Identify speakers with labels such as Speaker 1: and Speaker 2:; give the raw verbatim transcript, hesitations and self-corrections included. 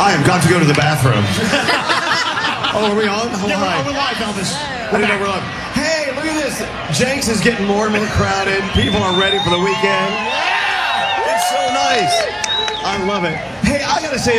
Speaker 1: I have got to go to the bathroom. Oh, are we on? Oh,
Speaker 2: Yeah,
Speaker 1: hi.
Speaker 2: we're, we're live, Elvis.
Speaker 1: I didn't know we're on. Hey, look at this. Jenks is getting more and more crowded. People are ready for the weekend. It's so nice. I love it. Hey, I gotta say.